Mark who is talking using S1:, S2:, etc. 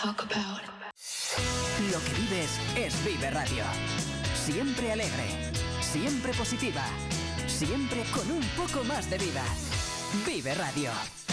S1: talk about.
S2: Lo que vives es Vive Radio. Siempre alegre, siempre positiva, siempre con un poco más de vida. Vive Radio.